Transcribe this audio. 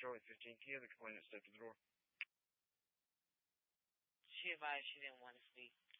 Charlie 15 Kia, the complainant stepped to the door. She advised she didn't want to speak.